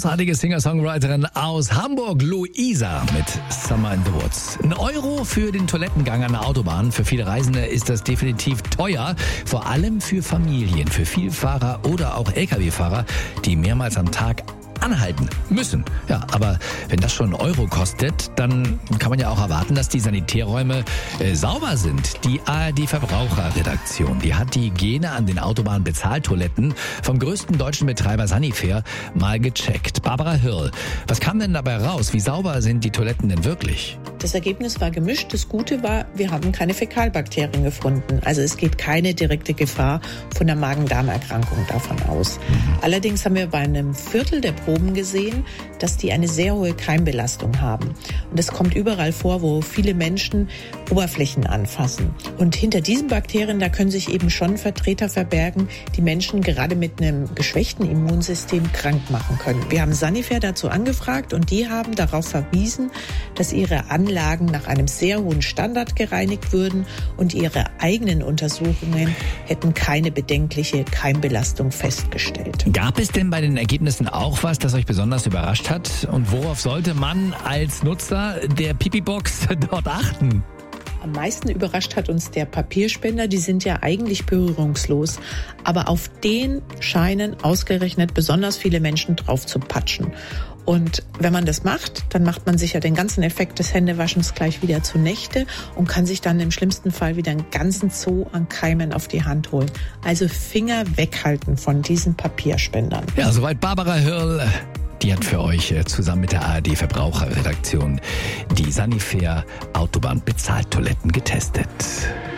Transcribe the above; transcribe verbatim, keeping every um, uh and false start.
großartige Singer-Songwriterin aus Hamburg, Luisa mit Summer in the Woods. Ein Euro für den Toilettengang an der Autobahn. Für viele Reisende ist das definitiv teuer. Vor allem für Familien, für Vielfahrer oder auch L K W-Fahrer, die mehrmals am Tag anhalten müssen. Ja, aber wenn das schon einen Euro kostet, dann kann man ja auch erwarten, dass die Sanitärräume äh, sauber sind. Die A R D-Verbraucherredaktion, die hat die Hygiene an den Autobahnbezahltoiletten vom größten deutschen Betreiber Sanifair mal gecheckt. Barbara Hirl, was kam denn dabei raus? Wie sauber sind die Toiletten denn wirklich? Das Ergebnis war gemischt. Das Gute war, wir haben keine Fäkalbakterien gefunden. Also es geht keine direkte Gefahr von der Magen-Darm-Erkrankung davon aus. Mhm. Allerdings haben wir bei einem Viertel der Proben gesehen, dass die eine sehr hohe Keimbelastung haben. Und das kommt überall vor, wo viele Menschen Oberflächen anfassen. Und hinter diesen Bakterien, da können sich eben schon Vertreter verbergen, die Menschen gerade mit einem geschwächten Immunsystem krank machen können. Wir haben Sanifair dazu angefragt und die haben darauf verwiesen, dass ihre Anlagen nach einem sehr hohen Standard gereinigt würden und ihre eigenen Untersuchungen hätten keine bedenkliche Keimbelastung festgestellt. Gab es denn bei den Ergebnissen auch was, das euch besonders überrascht hat? Und worauf sollte man als Nutzer der Pipi-Box dort achten? Am meisten überrascht hat uns der Papierspender. Die sind ja eigentlich berührungslos. Aber auf den scheinen ausgerechnet besonders viele Menschen drauf zu patschen. Und wenn man das macht, dann macht man sich ja den ganzen Effekt des Händewaschens gleich wieder zunächste und kann sich dann im schlimmsten Fall wieder einen ganzen Zoo an Keimen auf die Hand holen. Also Finger weghalten von diesen Papierspendern. Ja, soweit Barbara Hirl. Die hat für euch zusammen mit der A R D-Verbraucherredaktion die Sanifair Autobahnbezahltoiletten getestet.